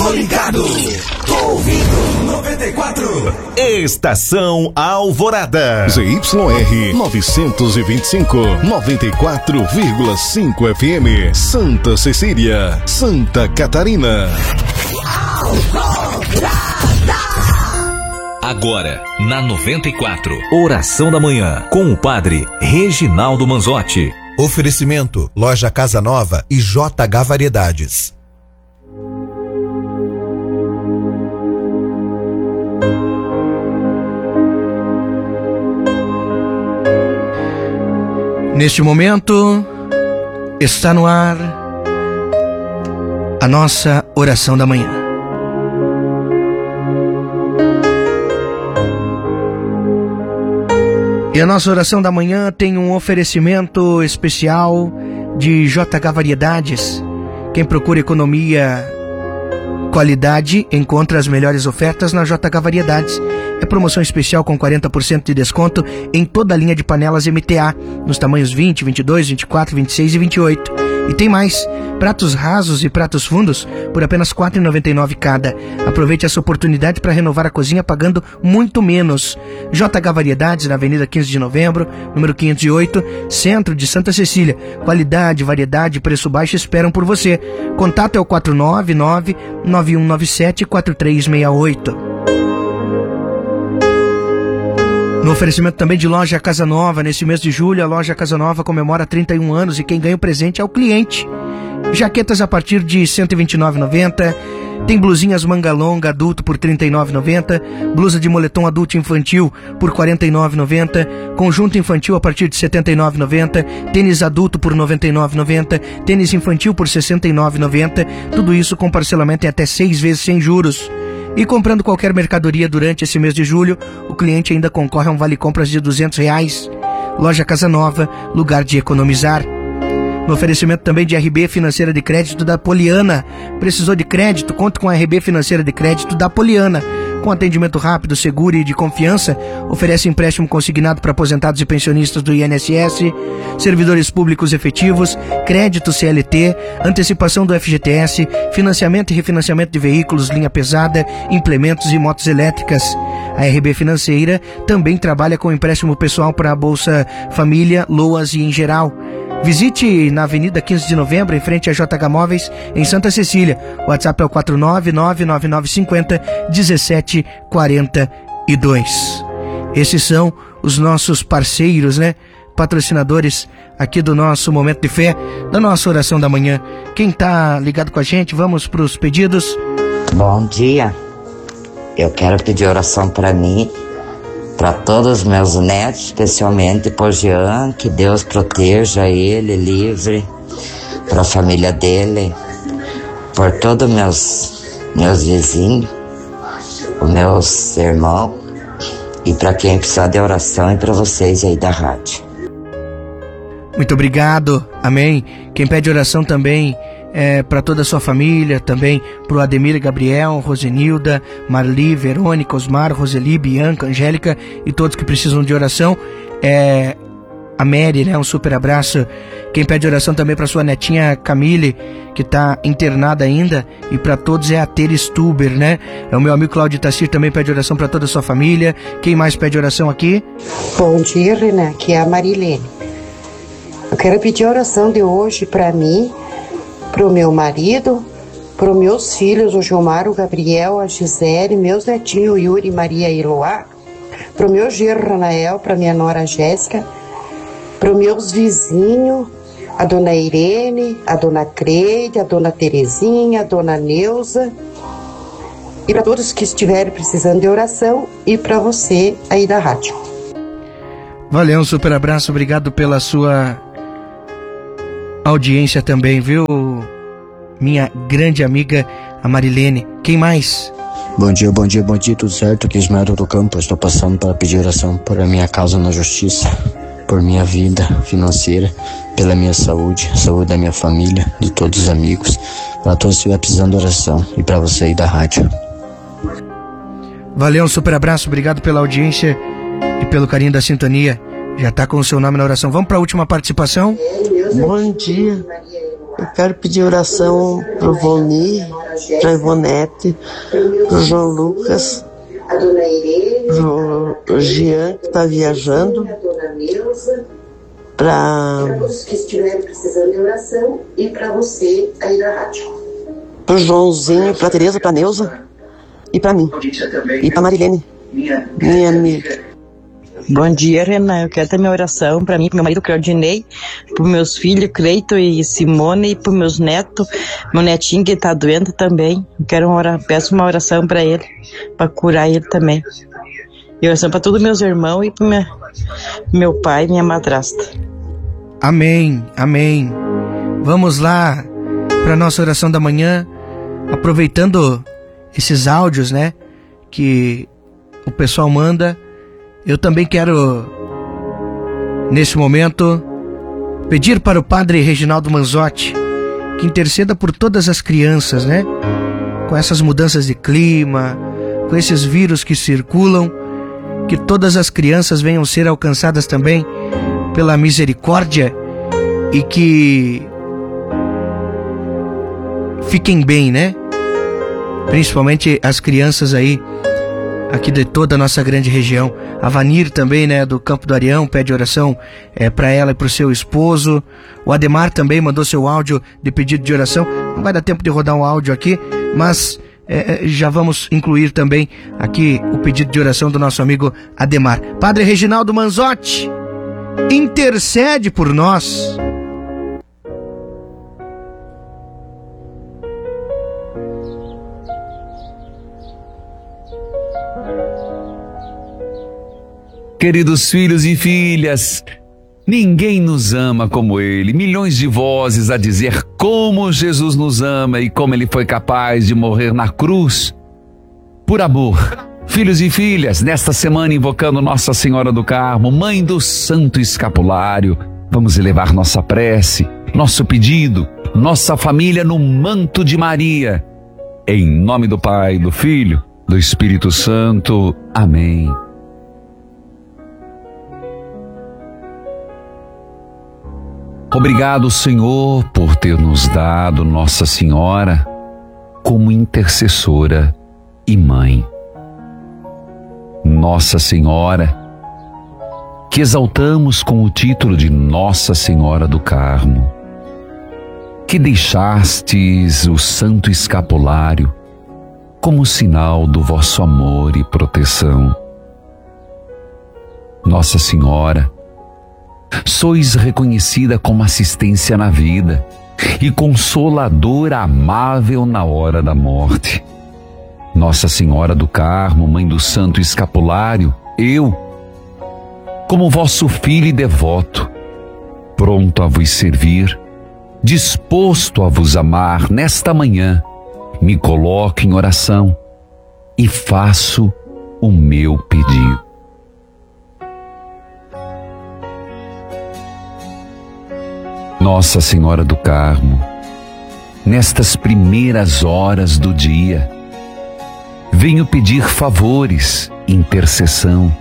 Tô ligado, tô ouvindo 94. Estação Alvorada. ZYR 925, 94,5 FM. Santa Cecília, Santa Catarina. Agora, na 94, Oração da Manhã, com o Padre Reginaldo Manzotti. Oferecimento, Loja Casa Nova e JH Variedades. Neste momento, está no ar a nossa oração da manhã. E a nossa oração da manhã tem um oferecimento especial de JH Variedades. Quem procura economia, qualidade, encontra as melhores ofertas na JH Variedades. É promoção especial com 40% de desconto em toda a linha de panelas MTA, nos tamanhos 20, 22, 24, 26 e 28. E tem mais, pratos rasos e pratos fundos por apenas R$ 4,99 cada. Aproveite essa oportunidade para renovar a cozinha pagando muito menos. JH Variedades, na Avenida 15 de Novembro, número 508, centro de Santa Cecília. Qualidade, variedade e preço baixo esperam por você. Contato é o 499-9197-4368. No oferecimento também de Loja Casa Nova, nesse mês de julho, a Loja Casa Nova comemora 31 anos e quem ganha o presente é o cliente. Jaquetas a partir de R$ 129,90. Tem blusinhas manga longa adulto por R$ 39,90. Blusa de moletom adulto infantil por R$ 49,90. Conjunto infantil a partir de R$ 79,90. Tênis adulto por R$ 99,90. Tênis infantil por R$ 69,90. Tudo isso com parcelamento em até 6 vezes sem juros. E comprando qualquer mercadoria durante esse mês de julho, o cliente ainda concorre a um vale-compras de R$ 200. Loja Casa Nova, lugar de economizar. No oferecimento também de RB Financeira de Crédito da Poliana. Precisou de crédito? Conte com a RB Financeira de Crédito da Poliana. Com atendimento rápido, seguro e de confiança, oferece empréstimo consignado para aposentados e pensionistas do INSS, servidores públicos efetivos, crédito CLT, antecipação do FGTS, financiamento e refinanciamento de veículos, linha pesada, implementos e motos elétricas. A RB Financeira também trabalha com empréstimo pessoal para a Bolsa Família, LOAS e em geral. Visite na Avenida 15 de Novembro, em frente a JH Móveis, em Santa Cecília. O WhatsApp é o 499-9950-1742. Esses são os nossos parceiros, né? Patrocinadores aqui do nosso Momento de Fé, da nossa oração da manhã. Quem tá ligado com a gente, vamos para os pedidos. Bom dia. Eu quero pedir oração para mim, para todos os meus netos, especialmente por Jean, que Deus proteja ele, livre, para a família dele, por todos meus vizinhos, os meus irmãos, e para quem precisar de oração e para vocês aí da rádio. Muito obrigado, amém. Quem pede oração também para toda a sua família, também para o Ademir, Gabriel, Rosenilda, Marli, Verônica, Osmar, Roseli, Bianca, Angélica e todos que precisam de oração. A Mary, né? Um super abraço. Quem pede oração também para sua netinha Camille, que está internada ainda, e para todos é a Tere Stuber, né? É o meu amigo Cláudio Tassir, também pede oração para toda a sua família. Quem mais pede oração aqui? Bom dia, Renan, aqui é a Marilene. Eu quero pedir oração de hoje para mim, para o meu marido, para os meus filhos, o Gilmar, o Gabriel, a Gisele, meus netinhos, o Yuri, Maria e Eloá, para o meu genro Ranael, para minha nora Jéssica, para os meus vizinhos, a dona Irene, a dona Creide, a dona Terezinha, a dona Neuza, e para todos que estiverem precisando de oração, e para você aí da rádio. Valeu, um super abraço, obrigado pela sua audiência também, viu? Minha grande amiga, a Marilene. Quem mais? Bom dia, tudo certo? Aqui é Ismael do Campo. Estou passando para pedir oração por a minha causa na justiça, por minha vida financeira, pela minha saúde da minha família, de todos os amigos, para todos que estiverem precisando de oração e para você aí da rádio. Valeu, um super abraço, obrigado pela audiência e pelo carinho da sintonia. Já está com o seu nome na oração. Vamos para a última participação? Bom dia, Eu quero pedir oração pro Volnir, pra Ivonete, pro João Lucas, pro Jean, que tá viajando, pra todos que estiverem precisando de oração e para você aí da rádio. Pro Joãozinho, pra Tereza, pra Neuza e pra mim. E pra Marilene, minha amiga. Bom dia, Renan. Eu quero ter minha oração para mim, pro meu marido Claudinei, pros meus filhos Cleito e Simone e pros meus netos, meu netinho que tá doente também. Eu quero peço uma oração para ele, para curar ele também. E oração para todos meus irmãos e pro meu pai e minha madrasta. Amém, amém. Vamos lá para nossa oração da manhã, aproveitando esses áudios, né, que o pessoal manda. Eu também quero, nesse momento, pedir para o Padre Reginaldo Manzotti que interceda por todas as crianças, né? Com essas mudanças de clima, com esses vírus que circulam, que todas as crianças venham ser alcançadas também pela misericórdia e que fiquem bem, né? Principalmente as crianças aí, aqui de toda a nossa grande região. A Vanir também, né, do Campo do Arião, pede oração para ela e para o seu esposo. O Ademar também mandou seu áudio de pedido de oração. Não vai dar tempo de rodar um áudio aqui, mas já vamos incluir também aqui o pedido de oração do nosso amigo Ademar. Padre Reginaldo Manzotti, intercede por nós. Queridos filhos e filhas, ninguém nos ama como Ele. Milhões de vozes a dizer como Jesus nos ama e como Ele foi capaz de morrer na cruz por amor. Filhos e filhas, nesta semana invocando Nossa Senhora do Carmo, Mãe do Santo Escapulário, vamos elevar nossa prece, nosso pedido, nossa família no manto de Maria. Em nome do Pai, do Filho, do Espírito Santo. Amém. Obrigado, Senhor, por ter nos dado Nossa Senhora como intercessora e mãe. Nossa Senhora, que exaltamos com o título de Nossa Senhora do Carmo, que deixastes o Santo Escapulário como sinal do vosso amor e proteção. Nossa Senhora, sois reconhecida como assistência na vida e consoladora amável na hora da morte. Nossa Senhora do Carmo, Mãe do Santo Escapulário, eu, como vosso filho e devoto, pronto a vos servir, disposto a vos amar, nesta manhã, me coloco em oração e faço o meu pedido. Nossa Senhora do Carmo, nestas primeiras horas do dia, venho pedir favores, intercessão,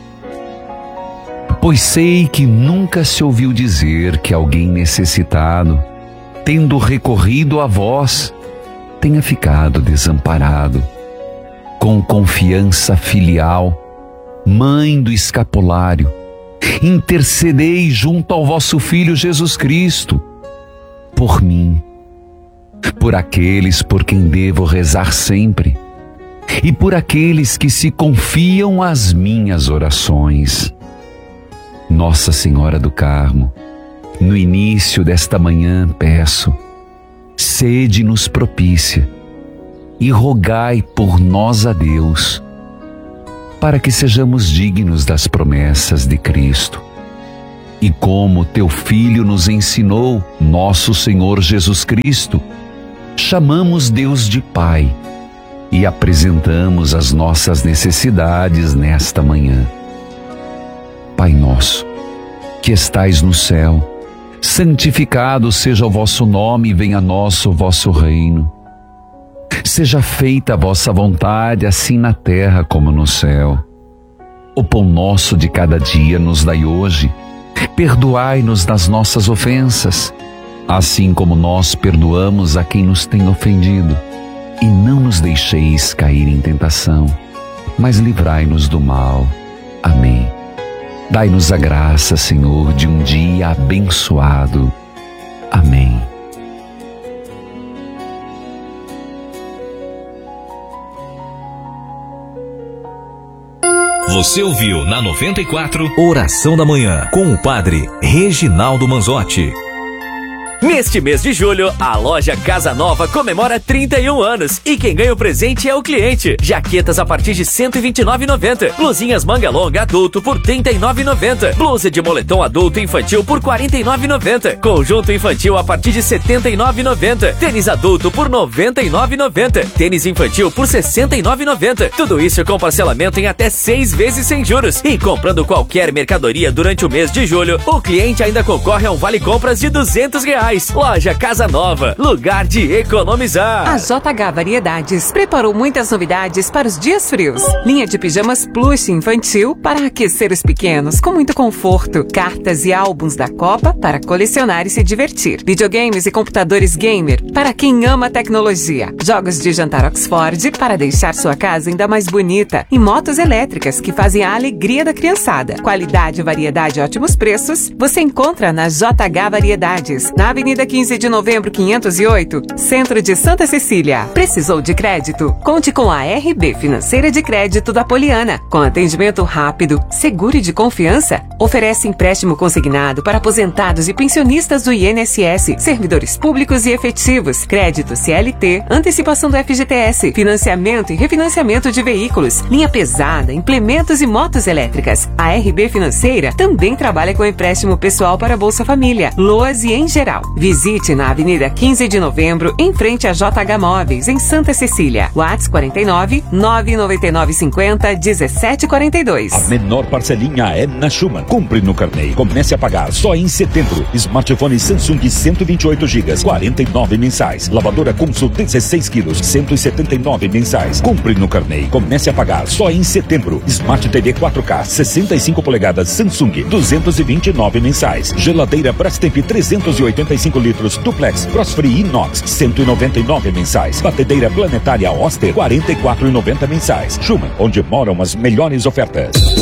pois sei que nunca se ouviu dizer que alguém necessitado, tendo recorrido a vós, tenha ficado desamparado. Com confiança filial, Mãe do Escapulário, intercedei junto ao vosso Filho Jesus Cristo, por mim, por aqueles por quem devo rezar sempre, e por aqueles que se confiam às minhas orações. Nossa Senhora do Carmo, no início desta manhã peço, sede-nos propícia e rogai por nós a Deus, para que sejamos dignos das promessas de Cristo. E como teu Filho nos ensinou, nosso Senhor Jesus Cristo, chamamos Deus de Pai e apresentamos as nossas necessidades nesta manhã. Pai nosso, que estais no céu, santificado seja o vosso nome e venha a nós o vosso reino. Seja feita a vossa vontade, assim na terra como no céu. O pão nosso de cada dia nos dai hoje. Perdoai-nos das nossas ofensas, assim como nós perdoamos a quem nos tem ofendido. E não nos deixeis cair em tentação, mas livrai-nos do mal. Amém. Dai-nos a graça, Senhor, de um dia abençoado. Amém. Você ouviu na 94 Oração da Manhã com o Padre Reginaldo Manzotti. Neste mês de julho, a loja Casa Nova comemora 31 anos e quem ganha o presente é o cliente. Jaquetas a partir de R$ 129,90. Blusinhas manga longa adulto por R$ 39,90. Blusa de moletom adulto e infantil por R$ 49,90. Conjunto infantil a partir de R$ 79,90. Tênis adulto por R$ 99,90. Tênis infantil por R$ 69,90. Tudo isso com parcelamento em até 6 vezes sem juros. E comprando qualquer mercadoria durante o mês de julho, o cliente ainda concorre a um vale-compras de R$ 200. Loja Casa Nova, lugar de economizar. A JH Variedades preparou muitas novidades para os dias frios. Linha de pijamas plush infantil para aquecer os pequenos com muito conforto. Cartas e álbuns da Copa para colecionar e se divertir. Videogames e computadores gamer para quem ama tecnologia. Jogos de jantar Oxford para deixar sua casa ainda mais bonita. E motos elétricas que fazem a alegria da criançada. Qualidade, variedade e ótimos preços você encontra na JH Variedades. Na Avenida 15 de Novembro, 508, Centro de Santa Cecília. Precisou de crédito? Conte com a RB Financeira de Crédito da Poliana. Com atendimento rápido, seguro e de confiança, oferece empréstimo consignado para aposentados e pensionistas do INSS, servidores públicos e efetivos, crédito CLT, antecipação do FGTS, financiamento e refinanciamento de veículos, linha pesada, implementos e motos elétricas. A RB Financeira também trabalha com empréstimo pessoal para Bolsa Família, LOAS e em geral. Visite na Avenida 15 de Novembro, em frente a JH Móveis, em Santa Cecília. WhatsApp 49 999 50 1742. A menor parcelinha é na Schumann. Compre no carnê. Comece a pagar só em setembro. Smartphone Samsung 128 GB, 49 mensais. Lavadora Consul 16 kg, 179 mensais. Compre no carnê. Comece a pagar só em setembro. Smart TV 4K 65 polegadas Samsung 229 mensais. Geladeira Brastemp 385 litros duplex Crossfree Inox 199 mensais. Batedeira planetária Oster 44,90 mensais. Schumann, onde moram as melhores ofertas.